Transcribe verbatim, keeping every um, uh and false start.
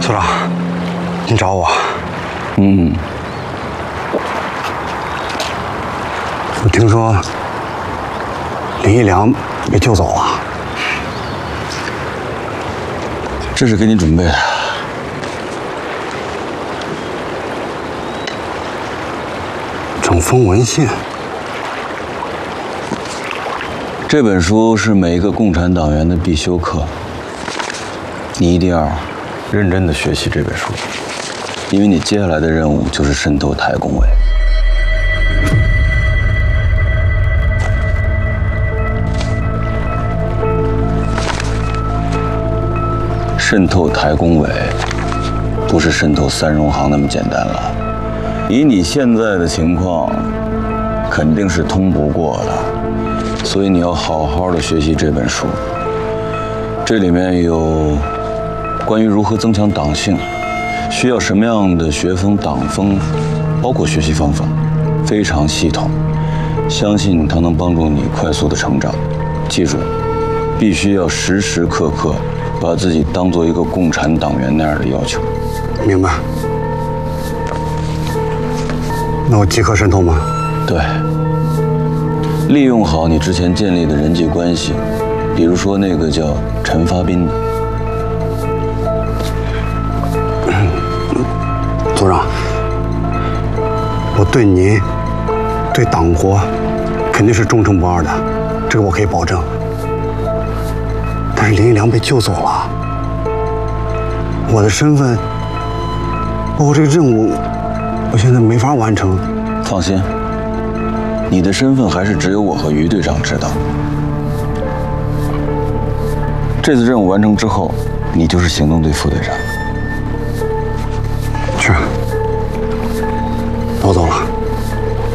组长，您找我？ 嗯。 我听说林一良被救走了。 这是给你准备的。 整封文信。 这本书是每一个共产党员的必修课，你一定要认真的学习这本书，因为你接下来的任务就是渗透台工委。渗透台工委，不是渗透三荣行那么简单了。以你现在的情况，肯定是通不过的，所以你要好好的学习这本书。这里面有关于如何增强党性，需要什么样的学风、党风，包括学习方法，非常系统。相信它能帮助你快速的成长。记住，必须要时时刻刻把自己当做一个共产党员那样的要求。 明白。那我即刻渗透吗？ 对。利用好你之前建立的人际关系，比如说那个叫陈发斌的。 组长，我对您、对党国肯定是忠诚不二的，这个我可以保证。但是林一良被救走了，我的身份，包括这个任务，我现在没法完成。 放心，你的身份还是只有我和于队长知道。这次任务完成之后，你就是行动队副队长。